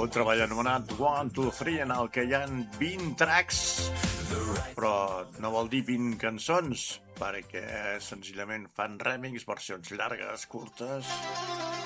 un treball anomenat 1, 2, 3, en el que hi ha 20 tracks, però no vol dir 20 cançons, perquè senzillament fan remix, versions llargues, curtes.